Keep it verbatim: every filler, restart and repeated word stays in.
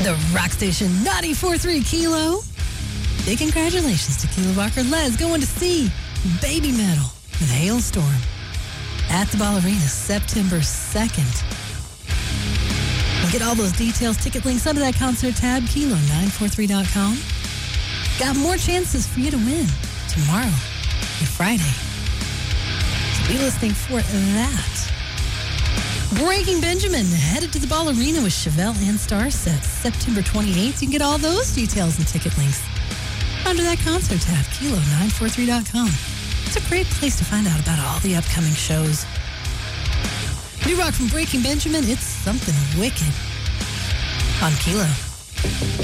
The Rock Station ninety-four point three Kilo. Big congratulations to Kilo Walker Les going to see Baby Metal with Hailstorm at the Ball Arena September second. Get all those details, ticket links under that concert tab, kilo nine four three dot com. Got more chances for you to win tomorrow and Friday. So be listening for that. Breaking Benjamin headed to the Ball Arena with Chevelle and Starset September twenty-eighth. You can get all those details and ticket links under that concert tab, kilo nine four three dot com. It's a great place to find out about all the upcoming shows. New rock from Breaking Benjamin, it's something wicked on Kilo.